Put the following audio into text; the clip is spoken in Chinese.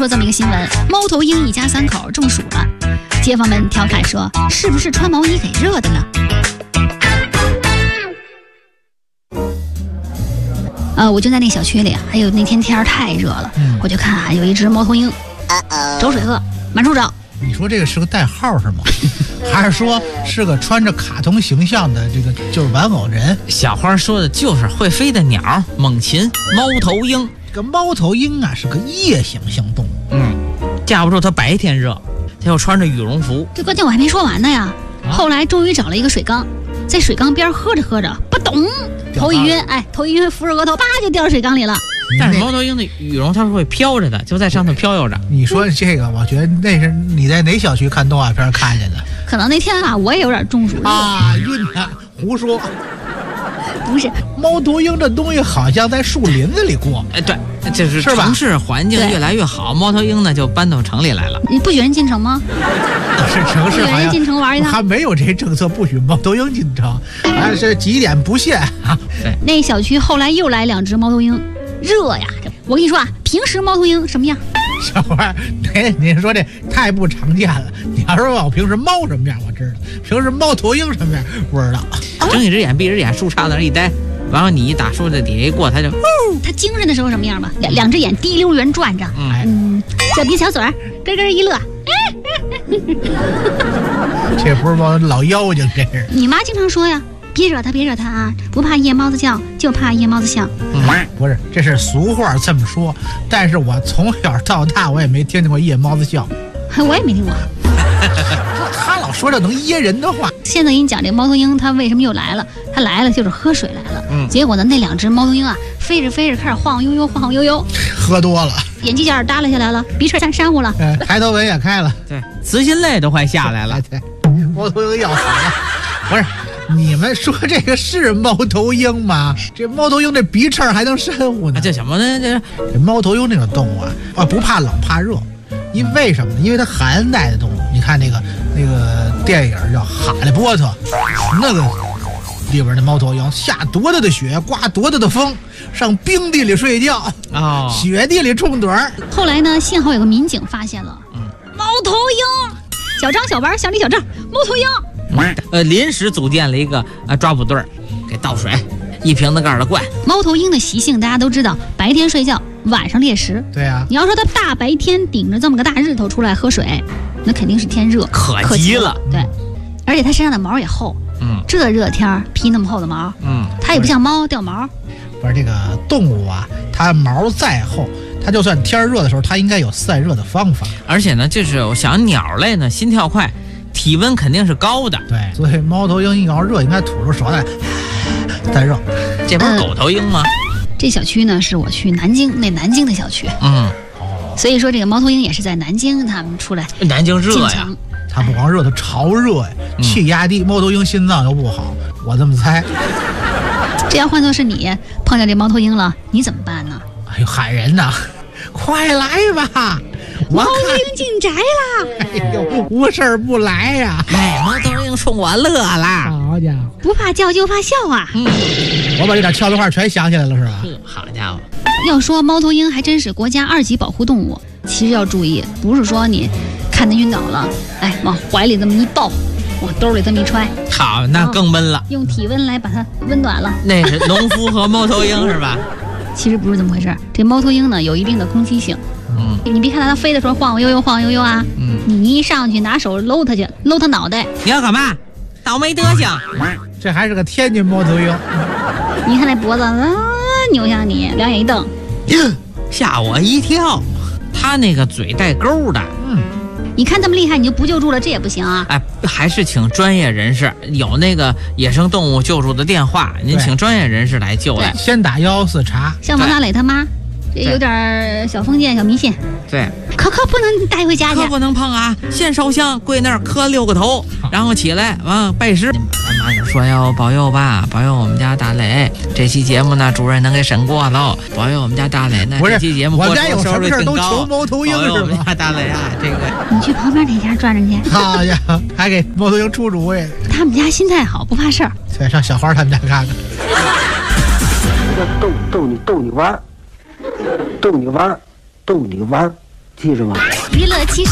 说这么一个新闻，猫头鹰一家3口中暑了，街坊们调侃说，是不是穿毛衣给热的呢？我就在那小区里，还有那天太热了，我就看有一只猫头鹰，找水喝，满处找。 你说这个是个代号是吗？还是说是个穿着卡通形象的这个就是玩偶人？ 小花说的就是会飞的鸟，猛禽、猫头鹰。 这个猫头鹰啊是个夜行性动物， 架不住它白天热，它又穿着羽绒服。 这关键我还没说完呢呀。后来终于找了一个水缸，在水缸边喝着喝着，不懂，头一晕，扶着额头，就掉水缸里了。 但是猫头鹰的羽绒它是会飘着的，就在上头飘悠着。 你说这个，我觉得那是你在哪小区看动画片看见的？ 可能那天我也有点中暑啊，晕的，胡说。 不是， 猫头鹰这东西好像在树林子里过。 对，就是城市环境越来越好，猫头鹰呢就搬到城里来了。 你不许人进城吗？ 是城市好像进城玩一趟， 还没有这政策不许猫头鹰进城，是几点不限啊？ 对， 那小区后来又来2只猫头鹰，热呀！我跟你说啊，平时猫头鹰什么样？ 小花，您说这太不常见了。你要说我平时猫什么样，我知道；平时猫头鹰什么样，不知道。 睁一只眼闭一只眼，树杈那一待，然后你一打树的底下一过，它就它精神的时候什么样吧？2只眼滴溜圆转着，小鼻小嘴儿，咯咯一乐。 这不是老妖精，这是。 你妈经常说呀，别惹他啊，不怕夜猫子叫，就怕夜猫子笑。 不是，这是俗话这么说，但是我从小到大我也没听见过夜猫子笑。 我也没听过。 他老说这能噎人的话。 现在给你讲这猫头鹰它为什么又来了，它来了就是喝水来了。结果呢，那2只猫头鹰啊，飞着飞着开始晃晃悠悠， 喝多了， 眼犄角耷拉下来了，鼻翅珊瑚了， 抬头纹也开了， 对，慈心泪都快下来了。 对，猫头鹰要死了。不是，你们说这个是猫头鹰吗？这猫头鹰这鼻翅还能珊瑚呢？ 这什么呢？ 这猫头鹰这个动物啊，不怕冷怕热。为什么呢？因为它寒带的动物。你看那个电影叫《哈利波特》，那个里边的猫头鹰下多大的雪，刮多大的风，上冰地里睡觉，雪地里冲盹儿。 后来呢，幸好有个民警发现了，猫头鹰，小张小玩小李小郑，猫头鹰。 临时组建了一个抓捕队，给倒水，1瓶子盖的灌。 猫头鹰的习性大家都知道，白天睡觉，晚上猎食。 对啊， 你要说它大白天顶着这么个大日头出来喝水，那肯定是天热， 可极了。 对，而且它身上的毛也厚。这热天披那么厚的毛，它也不像猫掉毛。 不是这个动物啊，它毛再厚，它就算天热的时候，它应该有散热的方法。 而且呢，就是我想鸟类呢，心跳快，体温肯定是高的。 对，所以猫头鹰一要热，应该吐出手来再热。 这不是狗头鹰吗？ 这小区呢是我去南京的小区。所以说这个猫头鹰也是在南京他们出来。 南京热呀， 它不光热，它潮热呀，气压低，猫头鹰心脏又不好，我这么猜。 这要换作是你碰见这猫头鹰了，你怎么办呢？ 哎呦，喊人呐，快来吧！ 猫头鹰进宅啦！ 哎呦，无事不来呀！ 猫头鹰冲我乐啦！ 好家伙， 不怕叫就怕笑啊！ 我把这点俏皮话全想起来了，是吧？ 好家伙！ 要说猫头鹰还真是国家2级保护动物，其实要注意，不是说你看它晕倒了，往怀里这么一抱，往兜里这么一揣， 好，那更闷了。 用体温来把它温暖了。 那是农夫和猫头鹰是吧？ 其实不是这么回事，这猫头鹰呢有一定的攻击性。你别看它飞的时候晃悠悠啊，你一上去拿手搂它去，搂它脑袋， 你要干嘛？倒霉德行！ 这还是个天津猫头鹰。 你看那脖子扭向你，两眼一瞪， 吓我一跳。它那个嘴带钩的， 你看这么厉害，你就不救助了，这也不行啊！ 还是请专业人士，有那个野生动物救助的电话，您请专业人士来救来。 先打114查。 像王大磊他妈，这有点小封建、小迷信。 对， 可不能带回家去， 可不能碰啊！先烧香，跪那儿磕6个头，然后起来拜师。咱妈就说要保佑吧，保佑我们家大磊。这期节目呢，主任能给审过喽，保佑我们家大磊呢。这期节目我家有什么事都求猫头鹰是吧？ 我们家大磊啊，这个你去旁边那家转转去。 好家伙，还给猫头鹰出主意。 他们家心态好，不怕事儿。 再上小花他们家看看。 逗你玩儿，逗你玩儿。 记着吧。 娱乐七十